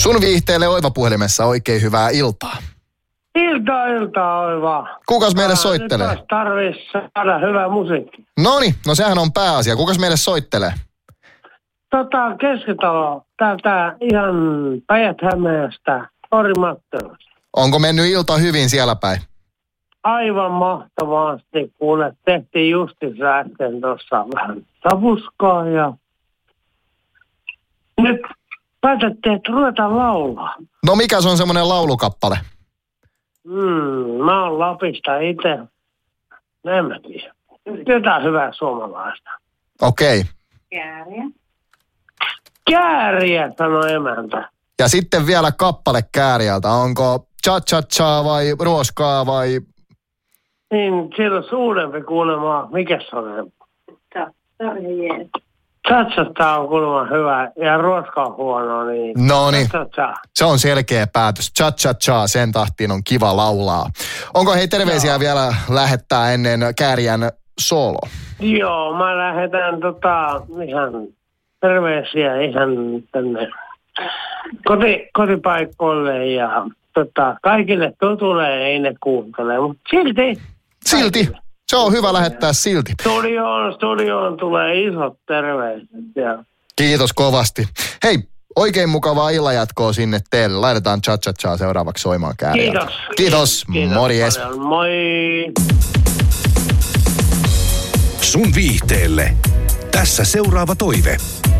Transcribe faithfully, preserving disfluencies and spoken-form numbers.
Sun viihteelle Oiva puhelimessa oikein hyvää iltaa. Iltaa, iltaa, Oiva. Kukas meille soittelee? Nyt tarvitsisi saada hyvä musiikki. Noniin, no sehän on pääasia. Kukas meille soittelee? Tota, Keskitalo, täältä ihan Päijät-Hämeestä, Ori Mattilasta. Onko mennyt ilta hyvin siellä päin? Aivan mahtavasti, kuule, tehtiin justiinsa äsken tuossa vähän tapuskaa ja nyt päätettiin, että ruvetaan laulaa. No mikä se on semmoinen laulukappale? Hmm, mä oon Lapista itse. En mä tiedä. Jotain hyvää suomalaista. Okei. Okay. Kääriä. Kääriä, sanoi emäntä. Ja sitten vielä kappale Kääriältä. Onko cha-cha-cha vai ruoskaa vai... Niin, siellä on suurempi kuulemma. Mikä se on? Tarjeen. Cha-cha-cha on kuulemma hyvä ja ruoska on huono, niin... Noniin. Cha-cha-cha. Se on selkeä päätös. Cha-cha-cha, sen tahtiin on kiva laulaa. Onko hei terveisiä Joo. vielä lähettää ennen Kääriän soolo? Joo, mä lähetän tota ihan terveisiä ihan tänne koti, kotipaikoille ja tota, kaikille tutuille ei ne kuuntele, mutta silti. Silti. Kaikille. Se on hyvä lähettää silti. Studioon, studioon tulee isot terveiset. Ja... Kiitos kovasti. Hei, oikein mukavaa illanjatkoa sinne teille. Laitetaan cha-cha-cha seuraavaksi soimaan Kääriältä. Kiitos. Kiitos. Kiitos Morjes. Paljon. Moi. Sun viihteelle. Tässä seuraava toive.